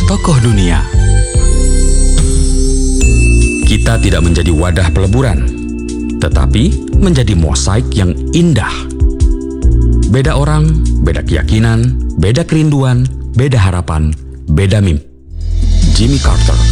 tokoh dunia. Kita tidak menjadi wadah peleburan, tetapi menjadi mosaik yang indah. Beda orang, beda keyakinan, beda kerinduan, beda harapan, beda mimpi. Jimmy Carter.